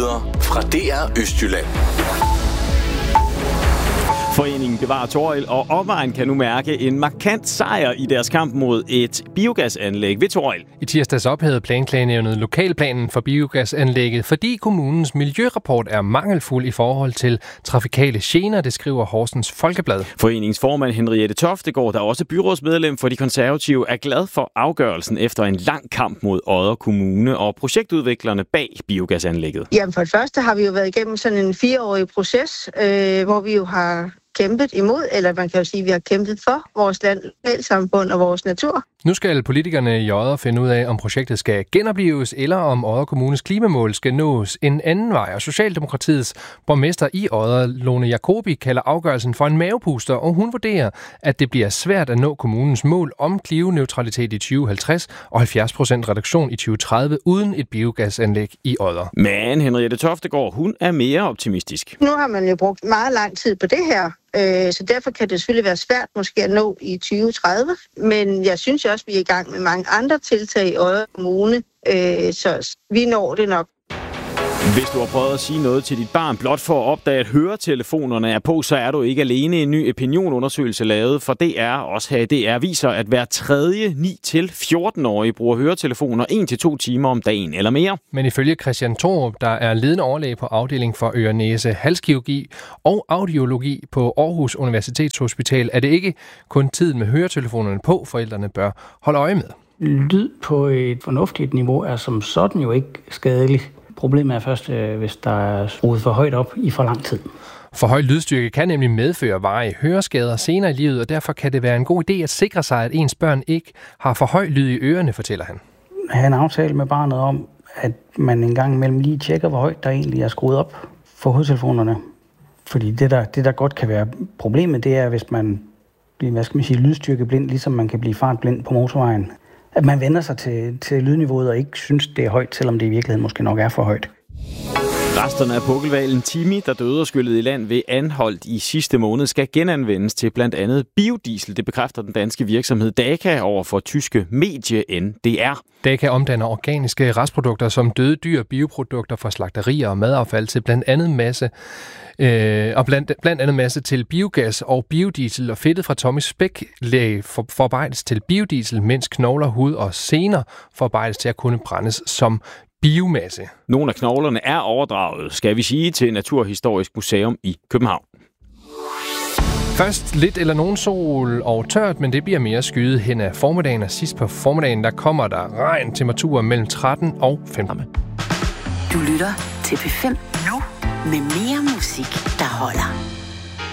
Nyheder fra DR Østjylland. Foreningen Bevar Torrild og omegn kan nu mærke en markant sejr i deres kamp mod et biogasanlæg ved Torrild. I tirsdags ophævede Planklagenævnet lokalplanen for biogasanlægget, fordi kommunens miljørapport er mangelfuld i forhold til trafikale gener, det skriver Horsens Folkeblad. Foreningens formand Henriette Toftegård, der er også byrådsmedlem for De Konservative, er glad for afgørelsen efter en lang kamp mod Odder Kommune og projektudviklerne bag biogasanlægget. Jamen for det første har vi jo været igennem sådan en 4-årig proces, hvor vi jo har kæmpet imod, eller man kan jo sige, at vi har kæmpet for vores lokalsamfund og vores natur. Nu skal politikerne i Odder finde ud af, om projektet skal genoplives, eller om Odder Kommunes klimamål skal nås en anden vej. Og Socialdemokratiets borgmester i Odder, Lone Jacobi, kalder afgørelsen for en mavepuster, og hun vurderer, at det bliver svært at nå kommunens mål om klimaneutralitet i 2050 og 70% reduktion i 2030 uden et biogasanlæg i Odder. Men Henriette Toftegård, hun er mere optimistisk. Nu har man jo brugt meget lang tid på det her, så derfor kan det selvfølgelig være svært måske at nå i 2030. Men jeg synes også, at vi er i gang med mange andre tiltag i Odder Kommune, så vi når det nok. Hvis du har prøvet at sige noget til dit barn blot for at opdage, at høretelefonerne er på, så er du ikke alene. En ny opinionundersøgelse lavet for DR, også her i DR, viser, at hver tredje 9-14-årige bruger høretelefoner 1-2 timer om dagen eller mere. Men ifølge Christian Thorup, der er ledende overlæge på afdeling for øre-næse-halskirurgi og audiologi på Aarhus Universitetshospital, er det ikke kun tiden med høretelefonerne på, forældrene bør holde øje med. Lyd på et fornuftigt niveau er som sådan jo ikke skadeligt. Problemet er først, hvis der er skruet for højt op i for lang tid. For høj lydstyrke kan nemlig medføre varige høreskader senere i livet, og derfor kan det være en god idé at sikre sig, at ens børn ikke har for høj lyd i ørerne, fortæller han. have en aftale med barnet om, at man en gang imellem lige tjekker, hvor højt der egentlig er skruet op for hovedtelefonerne. Fordi det der godt kan være problemet, det er, hvis man bliver, lydstyrkeblind, ligesom man kan blive fartblind på motorvejen. At man vender sig til lydniveauet og ikke synes, det er højt, selvom det i virkeligheden måske nok er for højt. Resterne af pukkelhvalen Timmy, der døde og skyllede i land ved Anholt i sidste måned, skal genanvendes til blandt andet biodiesel. Det bekræfter den danske virksomhed Daka over for tyske medie NDR. Daka omdanner organiske restprodukter som døde dyr, bioprodukter fra slagterier og madaffald til blandt andet masse til biogas og biodiesel, og fedtet fra Tommy spæklæg forarbejdes til biodiesel, mens knogler, hud og sener forarbejdes til at kunne brændes som biomasse. Nogle af knoglerne er overdraget, skal vi sige, til Naturhistorisk Museum i København. Først lidt eller nogen sol og tørt, men det bliver mere skyet hen ad formiddagen, og sidst på formiddagen, der kommer der regn, temperaturer mellem 13 og 15. Du lytter til P5 nu med mere musik, der holder.